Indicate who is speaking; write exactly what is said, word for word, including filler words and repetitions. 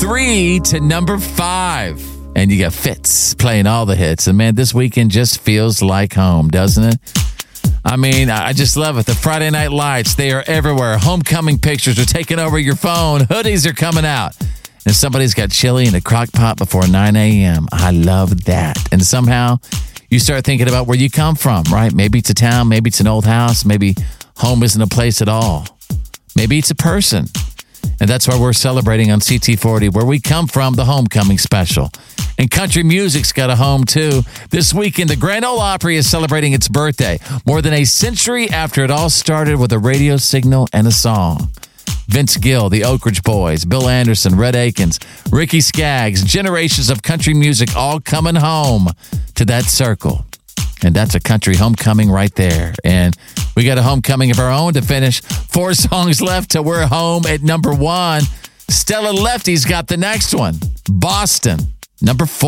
Speaker 1: three to number five. And you got Fitz playing all the hits. And man, this weekend just feels like home, doesn't it? I mean, I just love it. The Friday Night Lights, they are everywhere. Homecoming pictures are taking over your phone. Hoodies are coming out. And somebody's got chili in a crock pot before nine a.m. I love that. And somehow you start thinking about where you come from, right? Maybe it's a town, maybe it's an old house, maybe home isn't a place at all. Maybe it's a person. And that's why we're celebrating on C T forty, where we come from, the homecoming special. And country music's got a home, too. This weekend, the Grand Ole Opry is celebrating its birthday, more than a century after it all started with a radio signal and a song. Vince Gill, the Oak Ridge Boys, Bill Anderson, Red Akins, Ricky Skaggs, generations of country music all coming home to that circle. And that's a country homecoming right there. And we got a homecoming of our own to finish. Four songs left till we're home at number one. Stella Lefty's got the next one. Boston, number four.